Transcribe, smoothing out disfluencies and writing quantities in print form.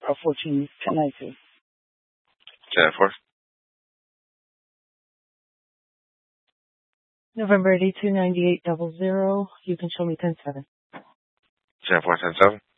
14, 1092. 10-4. November 82, 9800. You can show me 10-7. 10-4, 10-7.